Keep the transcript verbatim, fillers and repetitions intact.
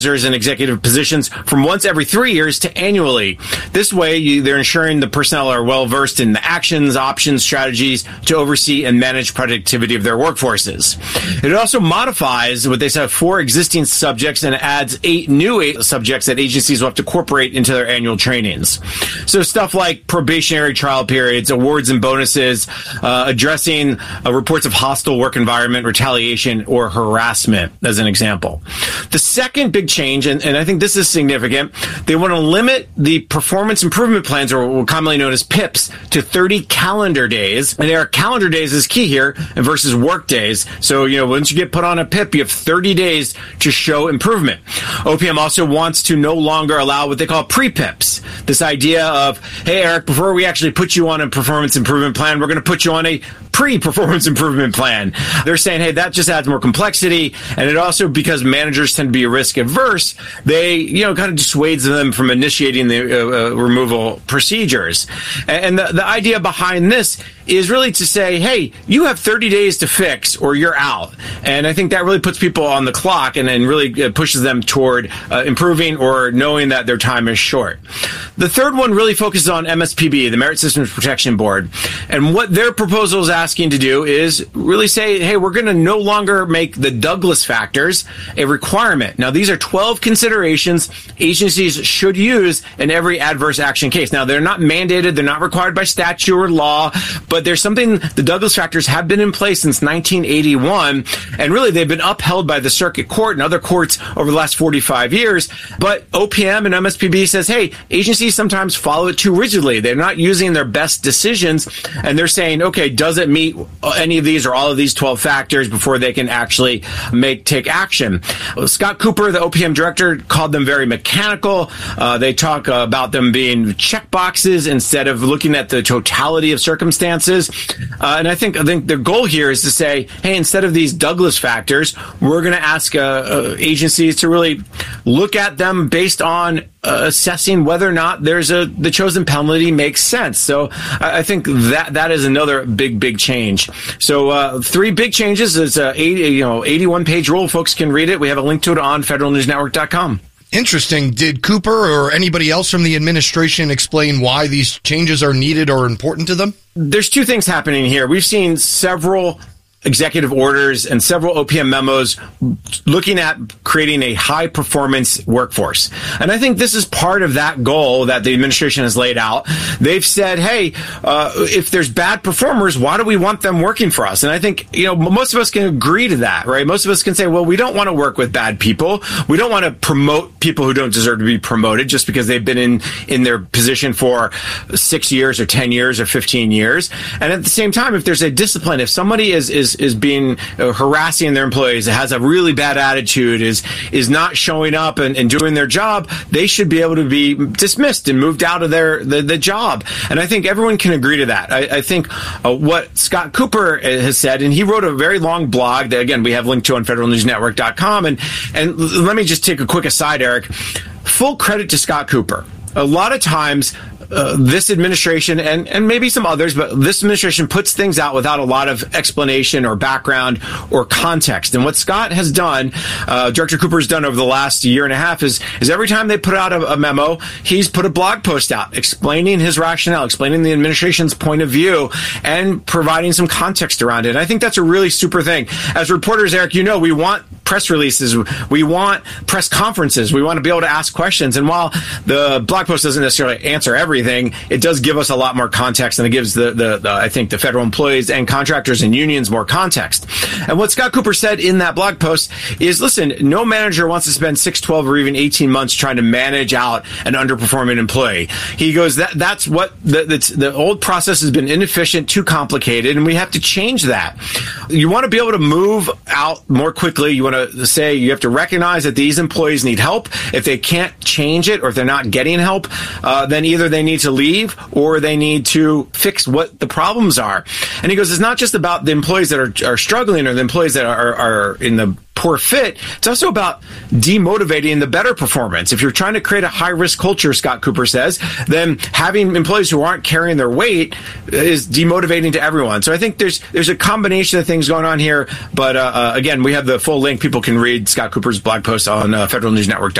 and executive positions from once every three years to annually. This way, you, they're ensuring the personnel are well versed in the actions, options, strategies to oversee and manage productivity of their workforces. It also modifies what they said four existing subjects and adds eight new eight subjects that agencies will have to incorporate into their annual trainings. So stuff like probationary trial periods, awards and bonuses, uh, addressing uh, reports of hostile work environment, retaliation, or harassment, as an example. The second big change, and, and I think this is significant, they want to limit the performance improvement plans, or what commonly known as P I Ps, to thirty calendar days. And their calendar days is key here versus work days. So, you know, once you get put on a P I P, you have thirty days to show improvement. O P M also wants to no longer allow what they call pre-P I Ps. This idea of, hey, Eric, before we actually put you on a performance improvement plan, we're going to put you on a pre-performance improvement plan. They're saying, hey, that just adds more complexity. And it also, because managers tend to be risk averse, they, you know, kind of dissuades them from initiating the uh, uh, removal procedures. And the, the idea behind this is really to say, hey, you have thirty days to fix or you're out. And I think that really puts people on the clock and then really pushes them toward uh, improving or knowing that their time is short. The third one really focuses on M S P B, the Merit Systems Protection Board. And what their proposal is asking to do is really say, hey, we're going to no longer make the Douglas factors a requirement. Now, these are twelve considerations agencies should use in every adverse action case. Now, they're not mandated, they're not required by statute or law, but there's something, the Douglas factors have been in place since nineteen eighty-one, and really they've been upheld by the circuit court and other courts over the last forty-five years. But O P M and M S P B says, hey, agencies sometimes follow it too rigidly. They're not using their best decisions, and they're saying, okay, does it meet any of these or all of these twelve factors before they can actually make take action? Scott Cooper, the O P M director, called them very mechanical. Uh, they talk uh, about them being checkboxes instead of looking at the totality of circumstances. Uh, and I think I think the goal here is to say, hey, instead of these Douglas factors, we're going to ask uh, uh, agencies to really look at them based on uh, assessing whether or not there's a the chosen penalty makes sense. So I, I think that that is another big big change. So uh, three big changes. It's a eighty, you know eighty-one page rule. Folks can read it. We have a link to it on federal news network dot com. Interesting. Did Cooper or anybody else from the administration explain why these changes are needed or important to them? There's two things happening here. We've seen several executive orders and several O P M memos looking at creating a high-performance workforce. And I think this is part of that goal that the administration has laid out. They've said, hey, uh, if there's bad performers, why do we want them working for us? And I think, you know, most of us can agree to that, right? Most of us can say, well, we don't want to work with bad people. We don't want to promote people who don't deserve to be promoted just because they've been in, in their position for six years or ten years or fifteen years. And at the same time, if there's a discipline, if somebody is, is is being uh, harassing their employees, has a really bad attitude, is is not showing up and, and doing their job, they should be able to be dismissed and moved out of their the, the job. And I think everyone can agree to that. I, I think uh, what Scott Cooper has said, and he wrote a very long blog that, again, we have linked to on federal news network dot com. And, and let me just take a quick aside, Eric. Full credit to Scott Cooper. A lot of times, Uh, this administration and, and maybe some others, but this administration puts things out without a lot of explanation or background or context. And what Scott has done, uh, Director Cooper has done over the last year and a half is, is every time they put out a, a memo, he's put a blog post out explaining his rationale, explaining the administration's point of view, and providing some context around it. And I think that's a really super thing. As reporters, Eric, you know, we want press releases. We want press conferences. We want to be able to ask questions. And while the blog post doesn't necessarily answer everything, it does give us a lot more context, and it gives the, the, the I think the federal employees and contractors and unions more context. And what Scott Cooper said in that blog post is, listen, no manager wants to spend six, twelve, or even eighteen months trying to manage out an underperforming employee. He goes, that that's what the, the, the old process has been inefficient, too complicated, and we have to change that. You want to be able to move out more quickly. You want to say you have to recognize that these employees need help. If they can't change it or if they're not getting help, uh, then either they need to leave or they need to fix what the problems are. And he goes, it's not just about the employees that are, are struggling or the employees that are, are in the poor fit, it's also about demotivating the better performance. If you're trying to create a high-risk culture, Scott Cooper says, then having employees who aren't carrying their weight is demotivating to everyone. So I think there's there's a combination of things going on here. But uh, uh, again, we have the full link. People can read Scott Cooper's blog post on uh, federal news network dot com.